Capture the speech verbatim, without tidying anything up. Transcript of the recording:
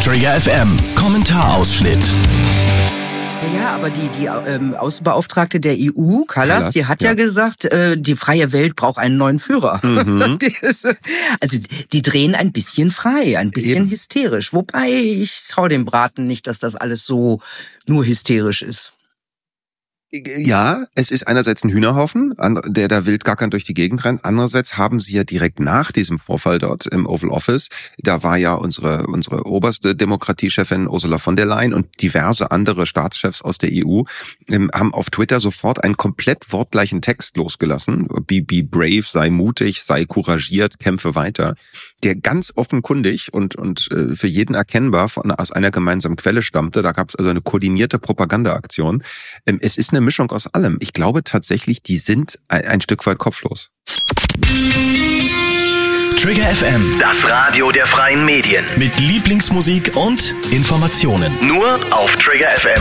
Trigger F M, Kommentarausschnitt. Ja, aber die, die ähm, Außenbeauftragte der E U, Kallas, Kallas, die hat ja, ja gesagt, äh, die freie Welt braucht einen neuen Führer. Mhm. Das ist, also die drehen ein bisschen frei, ein bisschen Eben. hysterisch. Wobei ich traue dem Braten nicht, dass das alles so nur hysterisch ist. Ja, es ist einerseits ein Hühnerhaufen, der da wild gackern durch die Gegend rennt. Andererseits haben sie ja direkt nach diesem Vorfall dort im Oval Office, da war ja unsere unsere oberste Demokratiechefin Ursula von der Leyen und diverse andere Staatschefs aus der E U haben auf Twitter sofort einen komplett wortgleichen Text losgelassen. Be, be brave, sei mutig, sei couragiert, kämpfe weiter. Der ganz offenkundig und und für jeden erkennbar von aus einer gemeinsamen Quelle stammte. Da gab es also eine koordinierte Propagandaaktion. Es ist eine Mischung aus allem. Ich glaube tatsächlich, die sind ein, ein Stück weit kopflos. Trigger F M, Das Radio der freien Medien. mit Lieblingsmusik und Informationen. Nur auf Trigger F M.